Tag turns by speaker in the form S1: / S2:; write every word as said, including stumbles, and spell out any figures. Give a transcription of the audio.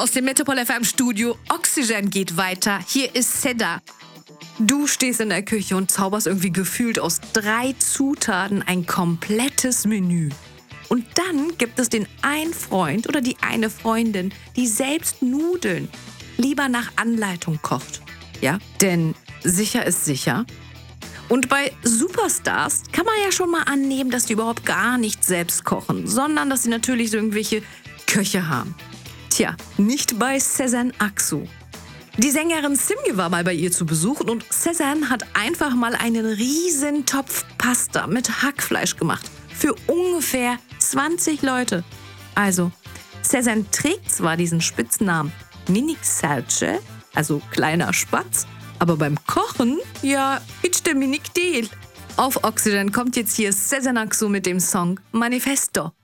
S1: aus dem Metropol F M Studio. Oxygen geht weiter. Hier ist Seda. Du stehst in der Küche und zauberst irgendwie gefühlt aus drei Zutaten ein komplettes Menü. Und dann gibt es den einen Freund oder die eine Freundin, die selbst Nudeln lieber nach Anleitung kocht. Ja, denn sicher ist sicher. Und bei Superstars kann man ja schon mal annehmen, dass die überhaupt gar nicht selbst kochen, sondern dass sie natürlich so irgendwelche Köche haben. Tja, nicht bei Sezen Aksu. Die Sängerin Simge war mal bei ihr zu Besuch und Sezen hat einfach mal einen riesen Topf Pasta mit Hackfleisch gemacht. Für ungefähr zwanzig Leute. Also, Sezen trägt zwar diesen Spitznamen Minik Serçe, also kleiner Spatz, aber beim Kochen, ja, ist der Minik Del. Auf Oxygen kommt jetzt hier Sezen Aksu mit dem Song Manifesto.